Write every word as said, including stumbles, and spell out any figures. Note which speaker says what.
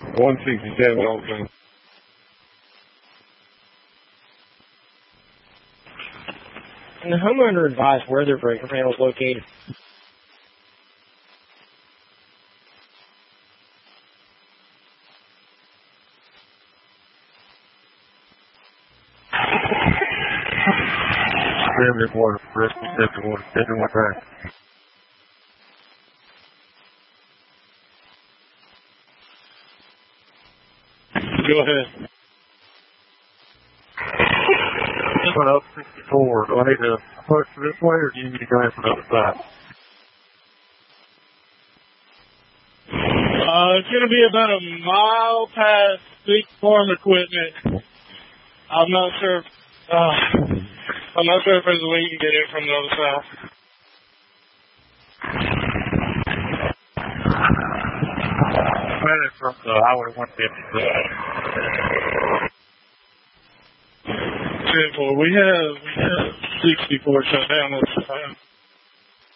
Speaker 1: one sixty-seven Oakland.
Speaker 2: And the homeowner advised where their breaker panel is located.
Speaker 1: seventy-one, rest of seventy-one, seventy-one back. Go ahead. This one up sixty-four. Do I need to push this way or do you need to go in from the other side?
Speaker 3: Uh, it's going to be about a mile past Big Farm Equipment. I'm not sure. If, uh, I'm not sure if there's a way you can get in from the other side.
Speaker 1: Right from the Highway one fifty.
Speaker 3: We have, we have sixty-four shut down at the time.